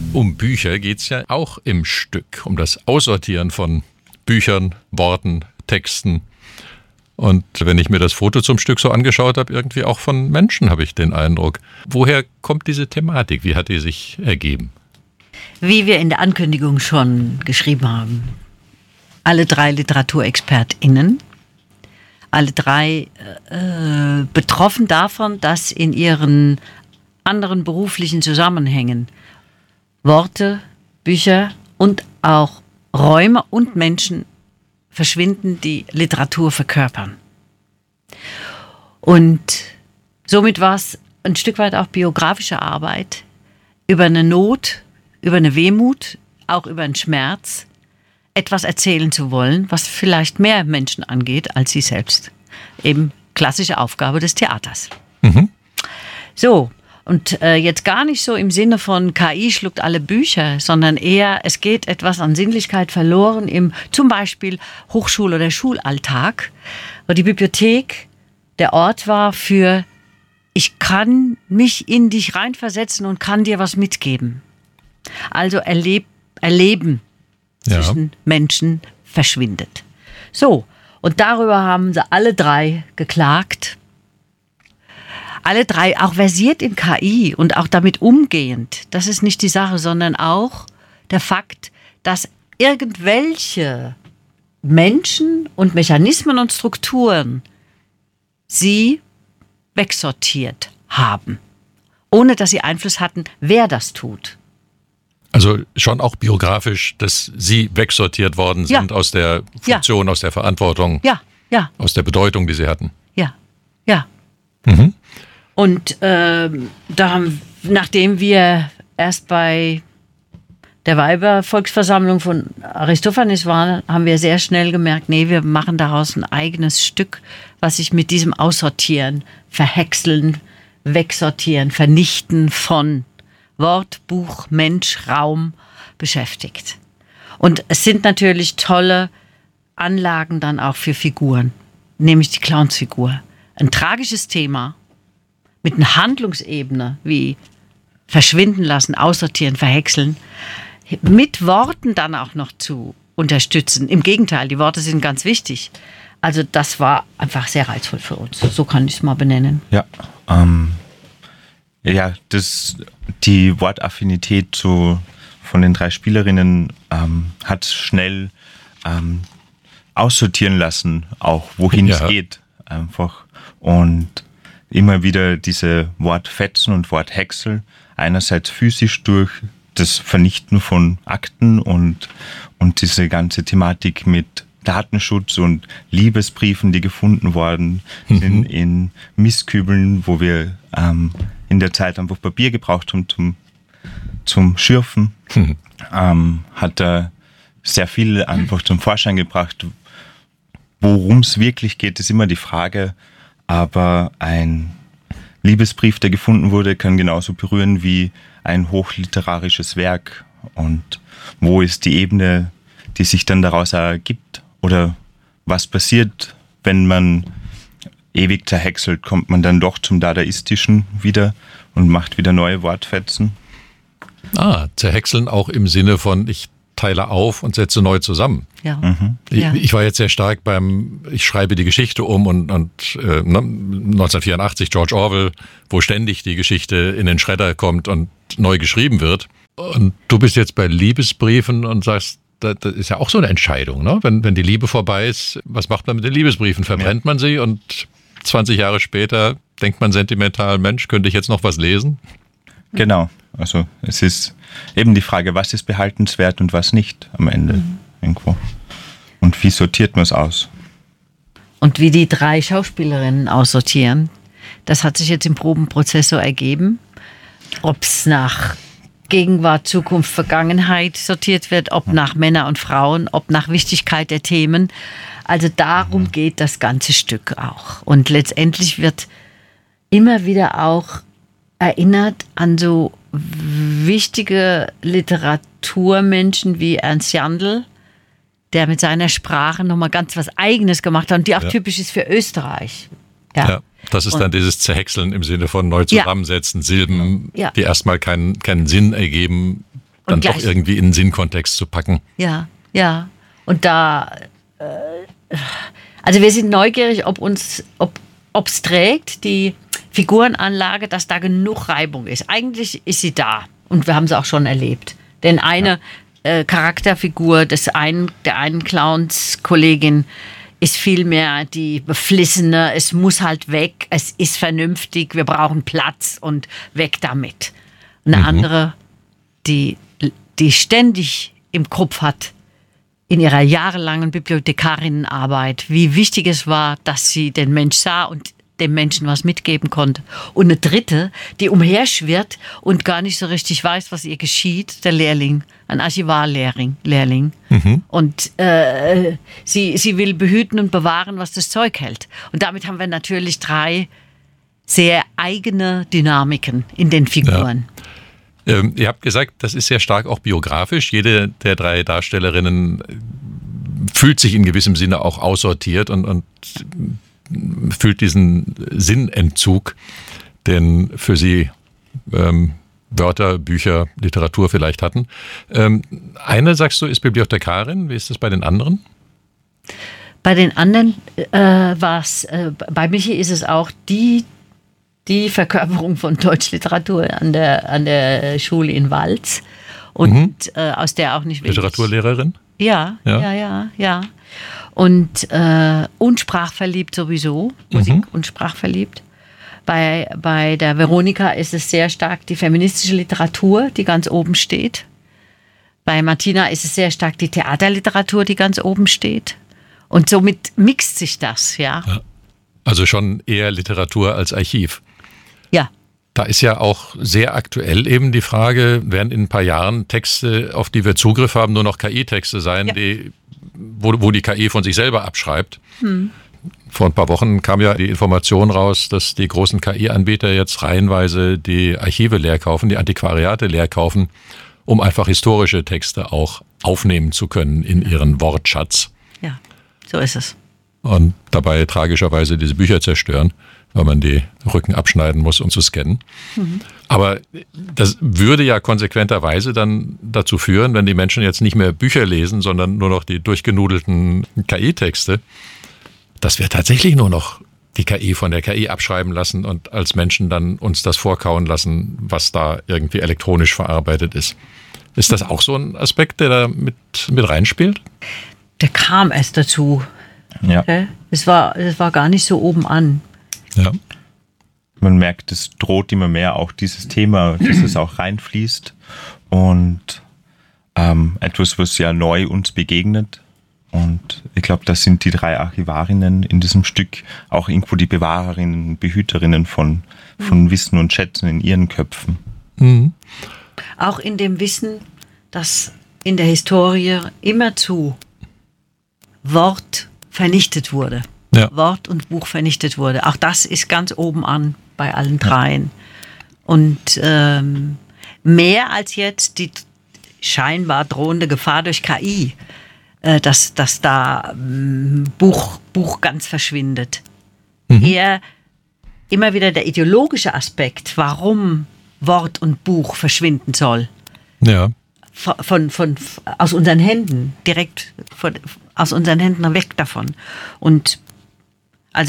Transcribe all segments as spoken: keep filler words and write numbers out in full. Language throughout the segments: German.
Um Bücher geht es ja auch im Stück, um das Aussortieren von Büchern, Worten, Texten. Und wenn ich mir das Foto zum Stück so angeschaut habe, irgendwie auch von Menschen, habe ich den Eindruck. Woher kommt diese Thematik? Wie hat die sich ergeben? Wie wir in der Ankündigung schon geschrieben haben, alle drei LiteraturexpertInnen, alle drei äh, betroffen davon, dass in ihren anderen beruflichen Zusammenhängen Worte, Bücher und auch Räume und Menschen verschwinden, die Literatur verkörpern. Und somit war es ein Stück weit auch biografische Arbeit über eine Not, über eine Wehmut, auch über einen Schmerz, etwas erzählen zu wollen, was vielleicht mehr Menschen angeht als sie selbst. Eben klassische Aufgabe des Theaters. Mhm. So, und äh, jetzt gar nicht so im Sinne von K I schluckt alle Bücher, sondern eher, es geht etwas an Sinnlichkeit verloren im zum Beispiel Hochschul- oder Schulalltag, wo die Bibliothek der Ort war für, ich kann mich in dich reinversetzen und kann dir was mitgeben. Also erleb, Erleben ja. zwischen Menschen verschwindet. So, und darüber haben sie alle drei geklagt. Alle drei auch versiert in K I und auch damit umgehend. Das ist nicht die Sache, sondern auch der Fakt, dass irgendwelche Menschen und Mechanismen und Strukturen sie wegsortiert haben, ohne dass sie Einfluss hatten, wer das tut. Also schon auch biografisch, dass sie wegsortiert worden sind ja. aus der Funktion, ja. aus der Verantwortung, ja. Ja. aus der Bedeutung, die sie hatten. Ja, ja. Mhm. Und äh, da haben, nachdem wir erst bei der Weibervolksversammlung von Aristophanes waren, haben wir sehr schnell gemerkt, nee, wir machen daraus ein eigenes Stück, was sich mit diesem Aussortieren, Verhäckseln, Wegsortieren, Vernichten von Wort, Buch, Mensch, Raum beschäftigt. Und es sind natürlich tolle Anlagen dann auch für Figuren, nämlich die Clownsfigur. Ein tragisches Thema mit einer Handlungsebene wie verschwinden lassen, aussortieren, verhäckseln, mit Worten dann auch noch zu unterstützen. Im Gegenteil, die Worte sind ganz wichtig. Also das war einfach sehr reizvoll für uns. So kann ich es mal benennen. Ja, ähm, ja, das, die Wortaffinität so von den drei Spielerinnen ähm, hat schnell ähm, aussortieren lassen, auch wohin ja. es geht, einfach. Und immer wieder diese Wortfetzen und Worthäcksel, einerseits physisch durch das Vernichten von Akten und, und diese ganze Thematik mit Datenschutz und Liebesbriefen, die gefunden worden sind mhm. in Mistkübeln, wo wir ähm, in der Zeit einfach Papier gebraucht haben zum, zum Schürfen, mhm. ähm, hat er sehr viel einfach zum Vorschein gebracht. Worum es wirklich geht, ist immer die Frage, aber ein Liebesbrief, der gefunden wurde, kann genauso berühren wie ein hochliterarisches Werk. Und wo ist die Ebene, die sich dann daraus ergibt? Oder was passiert, wenn man ewig zerhäckselt? Kommt man dann doch zum Dadaistischen wieder und macht wieder neue Wortfetzen? Ah, zerhäckseln auch im Sinne von, ich teile auf und setze neu zusammen. Ja. Mhm. Ich, ja. ich war jetzt sehr stark beim, ich schreibe die Geschichte um und, und äh, neunzehnhundertvierundachtzig George Orwell, wo ständig die Geschichte in den Schredder kommt und neu geschrieben wird. Und du bist jetzt bei Liebesbriefen und sagst, das, das ist ja auch so eine Entscheidung, ne? Wenn, wenn die Liebe vorbei ist, was macht man mit den Liebesbriefen? Verbrennt ja. man sie und zwanzig Jahre später denkt man sentimental, Mensch, könnte ich jetzt noch was lesen? Genau, also es ist eben die Frage, was ist behaltenswert und was nicht am Ende mhm. irgendwo. Und wie sortiert man es aus? Und wie die drei Schauspielerinnen aussortieren, das hat sich jetzt im Probenprozess so ergeben. Ob es nach Gegenwart, Zukunft, Vergangenheit sortiert wird, ob nach Männer und Frauen, ob nach Wichtigkeit der Themen. Also darum mhm. geht das ganze Stück auch. Und letztendlich wird immer wieder auch erinnert an so wichtige Literaturmenschen wie Ernst Jandl, der mit seiner Sprache nochmal ganz was Eigenes gemacht hat und die auch ja. typisch ist für Österreich. Ja, ja das ist und, dann dieses Zerhäckseln im Sinne von neu zusammensetzen, ja. Silben, ja. die erstmal keinen, keinen Sinn ergeben, dann gleich, doch irgendwie in den Sinnkontext zu packen. Ja, ja. Und da, äh, also wir sind neugierig, ob uns, ob es trägt, die Figurenanlage, dass da genug Reibung ist. Eigentlich ist sie da und wir haben sie auch schon erlebt. Denn eine ja. äh, Charakterfigur des einen, der einen Clowns-Kollegin ist vielmehr die Beflissene, es muss halt weg, es ist vernünftig, wir brauchen Platz und weg damit. Eine mhm. andere, die, die ständig im Kopf hat, in ihrer jahrelangen Bibliothekarinnenarbeit, wie wichtig es war, dass sie den Mensch sah und dem Menschen was mitgeben konnte. Und eine dritte, die umherschwirrt und gar nicht so richtig weiß, was ihr geschieht, der Lehrling, ein Archivarlehrling. Lehrling. Mhm. Und äh, sie, sie will behüten und bewahren, was das Zeug hält. Und damit haben wir natürlich drei sehr eigene Dynamiken in den Figuren. Ja. Ähm, ihr habt gesagt, das ist sehr stark auch biografisch. Jede der drei Darstellerinnen fühlt sich in gewissem Sinne auch aussortiert und, und fühlt diesen Sinnentzug, den für sie ähm, Wörter, Bücher, Literatur vielleicht hatten. Ähm, eine, sagst du, ist Bibliothekarin. Wie ist das bei den anderen? Bei den anderen äh, war es, äh, bei Michi ist es auch die, die Verkörperung von Deutschliteratur an der, an der Schule in Walz und mhm. äh, aus der auch nicht wenig. Literaturlehrerin? Ja, ja, ja, ja, ja. Und, äh, und sprachverliebt sowieso, Musik mhm. und sprachverliebt. Bei, bei der Veronika ist es sehr stark die feministische Literatur, die ganz oben steht. Bei Martina ist es sehr stark die Theaterliteratur, die ganz oben steht. Und somit mixt sich das, ja. ja. Also schon eher Literatur als Archiv. Ja. Da ist ja auch sehr aktuell eben die Frage, werden in ein paar Jahren Texte, auf die wir Zugriff haben, nur noch K I-Texte sein, ja. die, wo, wo die K I von sich selber abschreibt. Hm. Vor ein paar Wochen kam ja die Information raus, dass die großen K I-Anbieter jetzt reihenweise die Archive leer kaufen, die Antiquariate leer kaufen, um einfach historische Texte auch aufnehmen zu können in ihren Wortschatz. Ja, so ist es. Und dabei tragischerweise diese Bücher zerstören, weil man die Rücken abschneiden muss, um zu scannen. Mhm. Aber das würde ja konsequenterweise dann dazu führen, wenn die Menschen jetzt nicht mehr Bücher lesen, sondern nur noch die durchgenudelten K I-Texte, dass wir tatsächlich nur noch die K I von der K I abschreiben lassen und als Menschen dann uns das vorkauen lassen, was da irgendwie elektronisch verarbeitet ist. Ist das auch so ein Aspekt, der da mit, mit reinspielt? Der kam erst dazu. Ja. Es war, es war gar nicht so oben an. Ja. Man merkt, es droht immer mehr auch dieses Thema, dass es auch reinfließt und ähm, etwas, was ja neu uns begegnet. Und ich glaube, das sind die drei Archivarinnen in diesem Stück auch irgendwo die Bewahrerinnen, Behüterinnen von, von Wissen und Schätzen in ihren Köpfen. Mhm. Auch in dem Wissen, dass in der Historie immerzu Wort vernichtet wurde. Ja. Wort und Buch vernichtet wurde. Auch das ist ganz oben an bei allen dreien. Ja. Und ähm, mehr als jetzt die scheinbar drohende Gefahr durch K I, äh, dass, dass da ähm, Buch, Buch ganz verschwindet. Mhm. Eher immer wieder der ideologische Aspekt, warum Wort und Buch verschwinden soll. Ja. Von, von, von, aus unseren Händen, direkt von, aus unseren Händen weg davon. Und also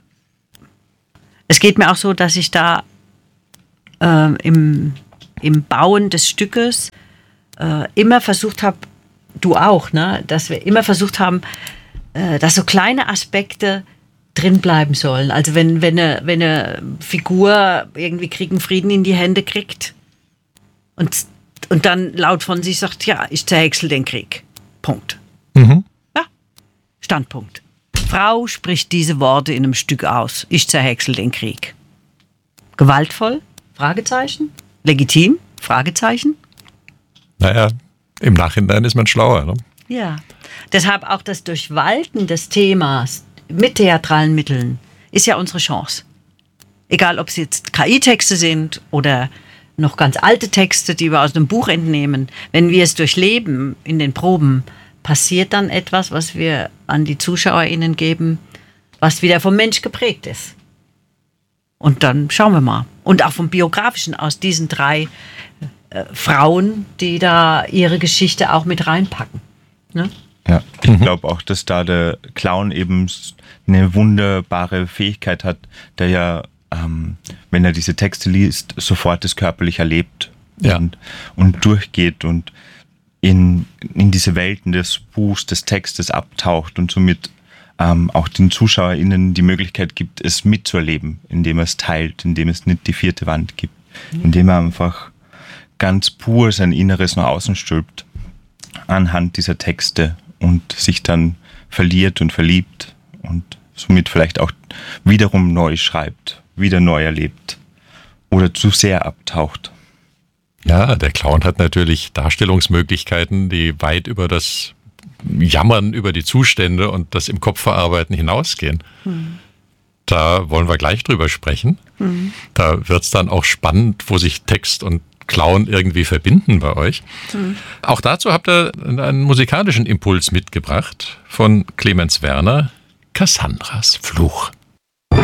es geht mir auch so, dass ich da äh, im, im Bauen des Stückes äh, immer versucht habe, du auch, ne, dass wir immer versucht haben, äh, dass so kleine Aspekte drin bleiben sollen. Also wenn, wenn, eine, wenn eine Figur irgendwie Krieg und Frieden in die Hände kriegt und, und dann laut von sich sagt, ja, ich zerhäcksel den Krieg. Punkt. Mhm. Ja, Standpunkt. Frau spricht diese Worte in einem Stück aus. Ich zerhäcksel den Krieg. Gewaltvoll? Fragezeichen. Legitim? Fragezeichen. Naja, im Nachhinein ist man schlauer. Ne? Ja. Deshalb auch das Durchwalten des Themas mit theatralen Mitteln ist ja unsere Chance. Egal, ob es jetzt K I-Texte sind oder noch ganz alte Texte, die wir aus dem Buch entnehmen. Wenn wir es durchleben in den Proben, passiert dann etwas, was wir an die ZuschauerInnen geben, was wieder vom Mensch geprägt ist. Und dann schauen wir mal. Und auch vom Biografischen aus diesen drei äh, Frauen, die da ihre Geschichte auch mit reinpacken. Ne? Ja, ich glaube auch, dass da der Clown eben eine wunderbare Fähigkeit hat, der ja, ähm, wenn er diese Texte liest, sofort das körperlich erlebt ja. und, und durchgeht und in, in diese Welten des Buchs, des Textes abtaucht und somit ähm, auch den ZuschauerInnen die Möglichkeit gibt, es mitzuerleben, indem er es teilt, indem es nicht die vierte Wand gibt, mhm. indem er einfach ganz pur sein Inneres nach außen stülpt anhand dieser Texte und sich dann verliert und verliebt und somit vielleicht auch wiederum neu schreibt, wieder neu erlebt oder zu sehr abtaucht. Ja, der Clown hat natürlich Darstellungsmöglichkeiten, die weit über das Jammern über die Zustände und das im Kopf verarbeiten hinausgehen. Mhm. Da wollen wir gleich drüber sprechen. Mhm. Da wird es dann auch spannend, wo sich Text und Clown irgendwie verbinden bei euch. Mhm. Auch dazu habt ihr einen musikalischen Impuls mitgebracht von Clemens Werner, Cassandras Fluch.